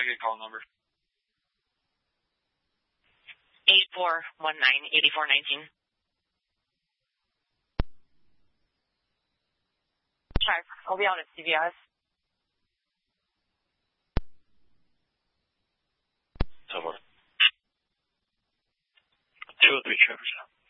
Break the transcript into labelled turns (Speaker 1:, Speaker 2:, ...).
Speaker 1: good call number?
Speaker 2: 8419-8419. Check. I'll be out at CVS.
Speaker 1: 203 Traverse.